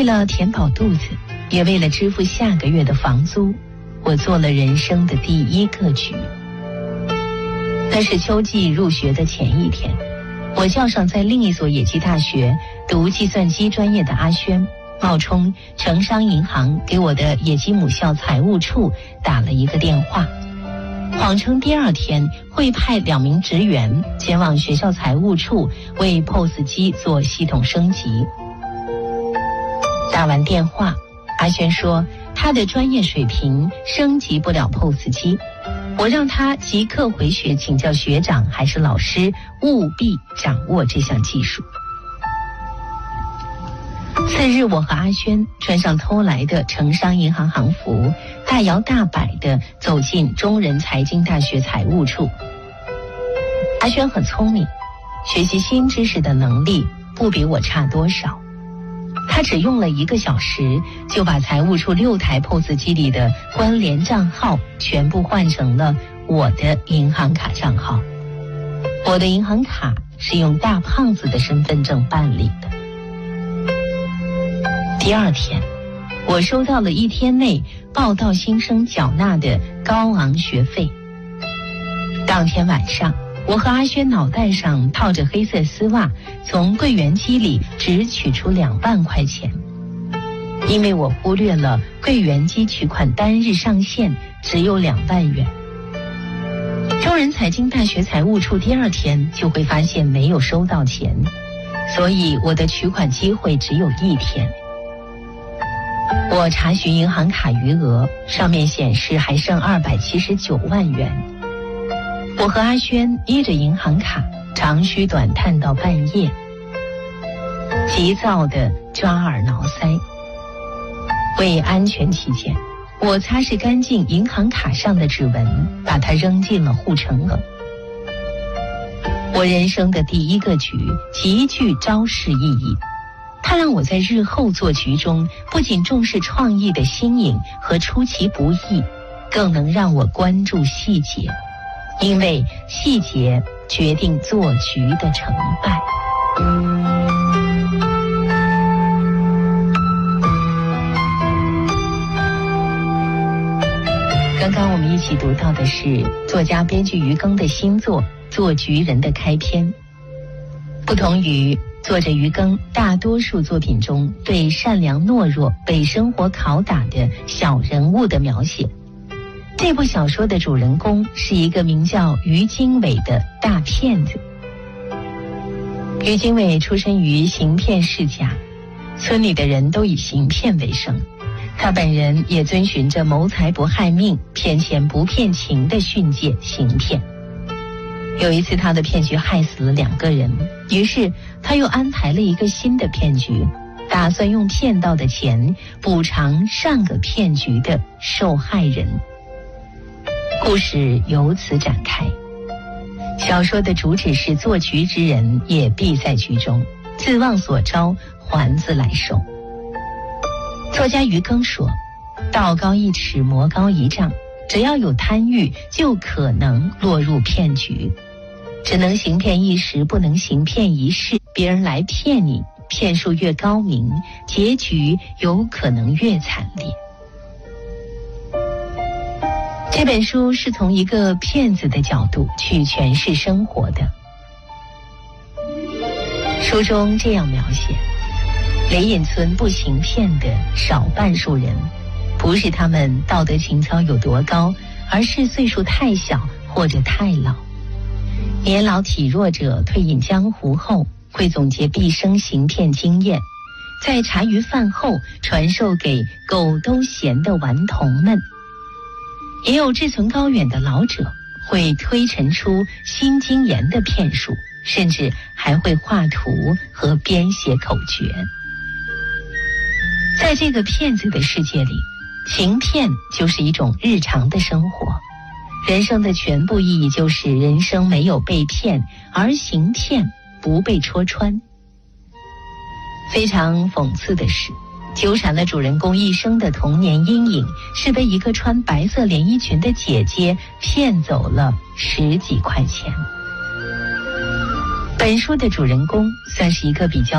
为了填饱肚子，也为了支付下个月的房租，我做了人生的第一个局。那是秋季入学的前一天，我叫上在另一所野鸡大学读计算机专业的阿轩，冒充城商银行给我的野鸡母校财务处打了一个电话，谎称第二天会派2名职员前往学校财务处为 POS 机做系统升级。打完电话，阿轩说他的专业水平升级不了 POS 机，我让他即刻回学请教学长还是老师，务必掌握这项技术。次日，我和阿轩穿上偷来的城商银行行服，大摇大摆地走进中人财经大学财务处。阿轩很聪明，学习新知识的能力不比我差多少。他只用了1个小时，就把财务处6台 POS 机里的关联账号全部换成了我的银行卡账号。我的银行卡是用大胖子的身份证办理的。第二天，我收到了1天内报到新生缴纳的高昂学费。当天晚上，我和阿轩脑袋上套着黑色丝袜，从柜员机里只取出2万块钱。因为我忽略了柜员机取款单日上限只有2万元。中人财经大学财务处第二天就会发现没有收到钱，所以我的取款机会只有1天。我查询银行卡余额，上面显示还剩279万元。我和阿轩依着银行卡长吁短叹到半夜，急躁地抓耳挠腮。为安全起见，我擦拭干净银行卡上的指纹，把它扔进了护城河。我人生的第一个局极具招式意义，它让我在日后做局中不仅重视创意的新颖和出其不意，更能让我关注细节，因为细节决定做局的成败。刚刚我们一起读到的是作家编剧余庚的新作《做局人》的开篇。不同于作者余庚大多数作品中对善良懦弱、被生活拷打的小人物的描写，这部小说的主人公是一个名叫于经纬的大骗子。于经纬出身于行骗世家，村里的人都以行骗为生，他本人也遵循着谋财不害命、骗钱不骗情的训诫行骗。有一次他的骗局害死了2个人，于是他又安排了一个新的骗局，打算用骗到的钱补偿上个骗局的受害人。故事由此展开。小说的主旨是做局之人也必在局中，自忘所招，还自来受。作家余庚说，道高1尺，魔高1丈，只要有贪欲就可能落入骗局，只能行骗一时，不能行骗一世。别人来骗你，骗术越高明，结局有可能越惨烈。这本书是从一个骗子的角度去诠释生活的。书中这样描写，雷隐村不行骗的少半数人，不是他们道德情操有多高，而是岁数太小或者太老。年老体弱者退隐江湖后，会总结毕生行骗经验，在茶余饭后传授给狗都嫌的顽童们。也有志存高远的老者，会推陈出新精研的骗术，甚至还会画图和编写口诀。在这个骗子的世界里，行骗就是一种日常的生活。人生的全部意义就是人生没有被骗，而行骗不被戳穿。非常讽刺的是，纠缠了主人公一生的童年阴影，是被一个穿白色连衣裙的姐姐骗走了10几块钱。本书的主人公算是一个比较